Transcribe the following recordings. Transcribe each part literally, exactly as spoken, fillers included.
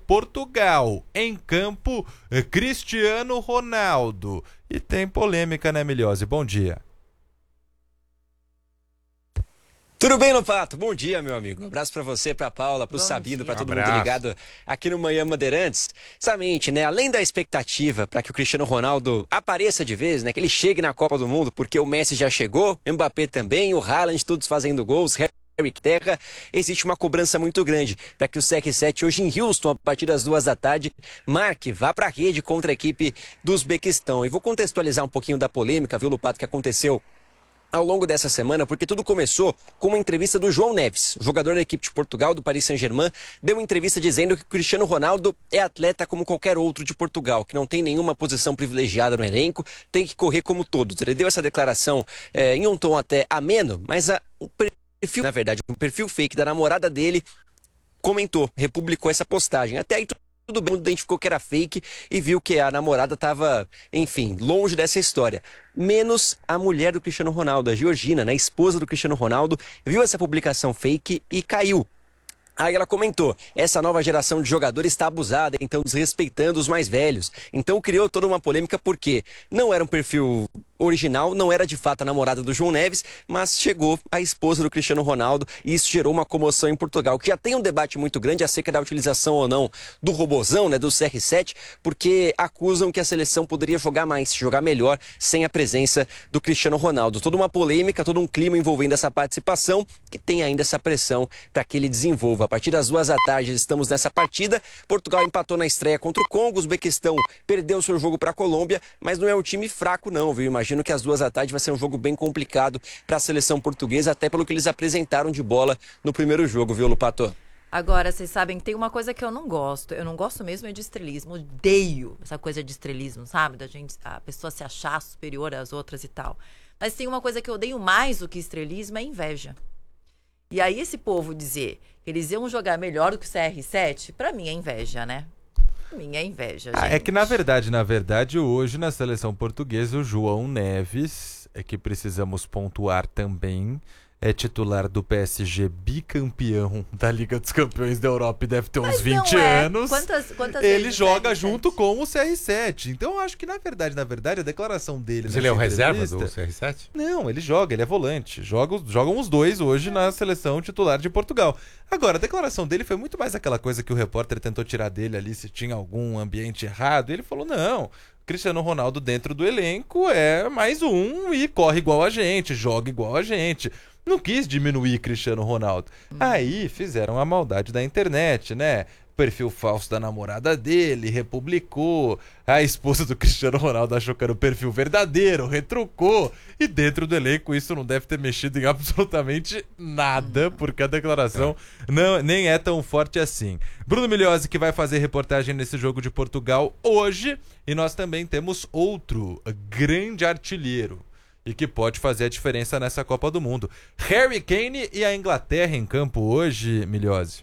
Portugal. Em campo, Cristiano Ronaldo. E tem polêmica, né, Miliose? Bom dia. Tudo bem, Lopato? Bom dia, meu amigo. Um abraço pra você, pra Paula, pro Sabino, pra todo mundo ligado aqui no Manhã Bandeirantes. Exatamente, né? Além da expectativa para que o Cristiano Ronaldo apareça de vez, né? Que ele chegue na Copa do Mundo, porque o Messi já chegou, Mbappé também, o Haaland, todos fazendo gols, Harry Terra, existe uma cobrança muito grande para que o C R sete hoje em Houston, a partir das duas da tarde, marque, vá para a rede contra a equipe do Uzbequistão. E vou contextualizar um pouquinho da polêmica, viu, Lopato, que aconteceu ao longo dessa semana, porque tudo começou com uma entrevista do João Neves, jogador da equipe de Portugal, do Paris Saint-Germain, deu uma entrevista dizendo que o Cristiano Ronaldo é atleta como qualquer outro de Portugal, que não tem nenhuma posição privilegiada no elenco, tem que correr como todos. Ele deu essa declaração é, em um tom até ameno, mas a, o perfil, na verdade, um perfil fake da namorada dele comentou, republicou essa postagem. Até aí tudo bem, identificou que era fake e viu que a namorada estava, enfim, longe dessa história. Menos a mulher do Cristiano Ronaldo, a Georgina, né, a esposa do Cristiano Ronaldo, viu essa publicação fake e caiu. Aí ela comentou, essa nova geração de jogadores está abusada, então desrespeitando os mais velhos. Então criou toda uma polêmica porque não era um perfil original, não era de fato a namorada do João Neves, mas chegou a esposa do Cristiano Ronaldo e isso gerou uma comoção em Portugal, que já tem um debate muito grande acerca da utilização ou não do robozão, né, do C R sete, porque acusam que a seleção poderia jogar mais, jogar melhor sem a presença do Cristiano Ronaldo. Toda uma polêmica, todo um clima envolvendo essa participação e tem ainda essa pressão para que ele desenvolva. A partir das duas da tarde estamos nessa partida. Portugal empatou na estreia contra o Congo, o Uzbequistão perdeu seu jogo para a Colômbia, mas não é um time fraco não, viu? Imagina Imagino que às duas da tarde vai ser um jogo bem complicado para a seleção portuguesa, até pelo que eles apresentaram de bola no primeiro jogo, viu, Lupato? Agora, vocês sabem que tem uma coisa que eu não gosto. Eu não gosto mesmo é de estrelismo. Odeio essa coisa de estrelismo, sabe? Da gente, a pessoa se achar superior às outras e tal. Mas tem uma coisa que eu odeio mais do que estrelismo, é inveja. E aí esse povo dizer que eles iam jogar melhor do que o C R sete, pra mim é inveja, né? Minha inveja, gente. Ah, é que na verdade, na verdade, hoje na seleção portuguesa, o João Neves, é que precisamos pontuar também, é titular do P S G, bicampeão da Liga dos Campeões da Europa e deve ter uns Mas vinte não é. anos. Quantas, quantas ele vezes joga C R sete? junto com o C R sete. Então eu acho que na verdade, na verdade, a declaração dele... Mas ele é o reserva entrevista- do C R sete? Não, ele joga, ele é volante. Joga, jogam os dois hoje na seleção titular de Portugal. Agora, a declaração dele foi muito mais aquela coisa que o repórter tentou tirar dele ali, se tinha algum ambiente errado. Ele falou, não, Cristiano Ronaldo dentro do elenco é mais um e corre igual a gente, joga igual a gente. Não quis diminuir Cristiano Ronaldo. Hum. Aí fizeram a maldade da internet, né? Perfil falso da namorada dele, republicou. A esposa do Cristiano Ronaldo achou que era o perfil verdadeiro, retrucou. E dentro do elenco isso não deve ter mexido em absolutamente nada, porque a declaração não, nem é tão forte assim. Bruno Milhozzi que vai fazer reportagem nesse jogo de Portugal hoje. E nós também temos outro grande artilheiro e que pode fazer a diferença nessa Copa do Mundo. Harry Kane e a Inglaterra em campo hoje, Milhozzi.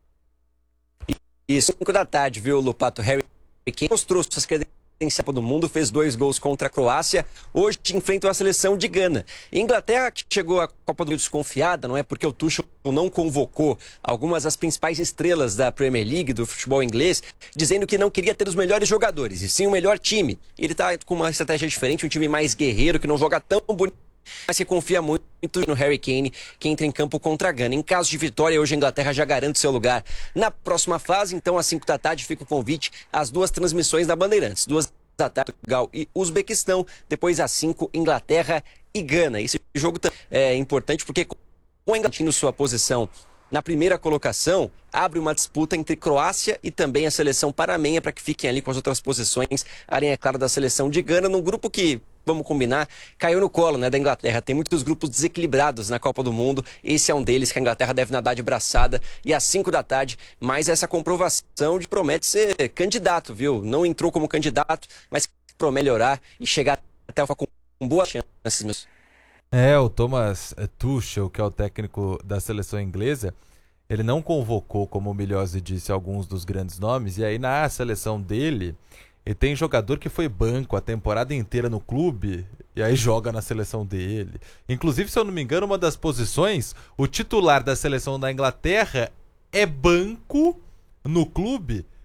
Isso, cinco da tarde, viu, Lupato? Harry Kane mostrou suas credenciais do mundo, fez dois gols contra a Croácia. Hoje enfrenta a seleção de Gana. Inglaterra, que chegou à Copa do Mundo desconfiada, não é? Porque o Tuchel não convocou algumas das principais estrelas da Premier League, do futebol inglês, dizendo que não queria ter os melhores jogadores, e sim o melhor time. Ele tá com uma estratégia diferente, um time mais guerreiro, que não joga tão bonito, mas se confia muito no Harry Kane, que entra em campo contra a Gana. Em caso de vitória, hoje a Inglaterra já garante seu lugar na próxima fase. Então, às cinco da tarde, fica o convite às duas transmissões da Bandeirantes. Duas da tarde, Portugal e Uzbequistão. Depois, às cinco, Inglaterra e Gana. Esse jogo é importante porque, com a Inglaterra em sua posição na primeira colocação, abre uma disputa entre Croácia e também a seleção panamenha para que fiquem ali com as outras posições. A área, é claro, da seleção de Gana, num grupo que, vamos combinar, caiu no colo, né, da Inglaterra. Tem muitos grupos desequilibrados na Copa do Mundo. Esse é um deles que a Inglaterra deve nadar de braçada. E às cinco da tarde, mais essa comprovação de promete ser candidato, viu? Não entrou como candidato, mas promete melhorar e chegar até o com boas chances, meus. É, o Thomas Tuchel, que é o técnico da seleção inglesa, ele não convocou, como o Milhozzi disse, alguns dos grandes nomes, e aí na seleção dele, ele tem jogador que foi banco a temporada inteira no clube, e aí joga na seleção dele. Inclusive, se eu não me engano, uma das posições, o titular da seleção da Inglaterra é banco no clube